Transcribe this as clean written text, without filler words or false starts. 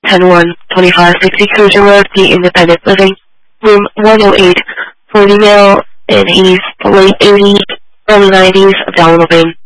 1012560 Cruiser Road, The Independent Living, room 108, for the male, and he's the late 80s, early 90s of Dallin, Lorraine.